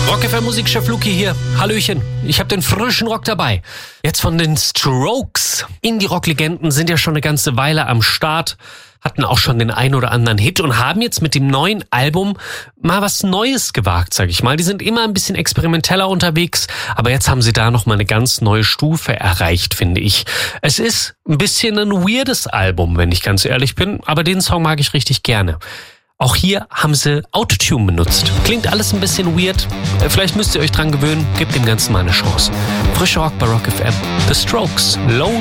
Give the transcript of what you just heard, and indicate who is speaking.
Speaker 1: Rock FM Musikchef Luki hier. Hallöchen. Ich habe den frischen Rock dabei. Jetzt von den Strokes. Indie-Rock-Legenden sind ja schon eine ganze Weile am Start, hatten auch schon den ein oder anderen Hit und haben jetzt mit dem neuen Album mal was Neues gewagt, sag ich mal. Die sind immer ein bisschen experimenteller unterwegs, aber jetzt haben sie da noch mal eine ganz neue Stufe erreicht, finde ich. Es ist ein bisschen ein weirdes Album, wenn ich ganz ehrlich bin, aber den Song mag ich richtig gerne. Auch hier haben sie Autotune benutzt. Klingt alles ein bisschen weird. Vielleicht müsst ihr euch dran gewöhnen. Gebt dem Ganzen mal eine Chance. Frischer Rock bei Rock FM. The Strokes. Low